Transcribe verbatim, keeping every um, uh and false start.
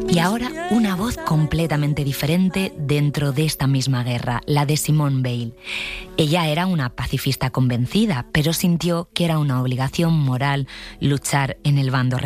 Y ahora una voz completamente diferente dentro de esta misma guerra, la de Simone Veil. Ella era una pacifista convencida, pero sintió que era una obligación moral luchar en el bando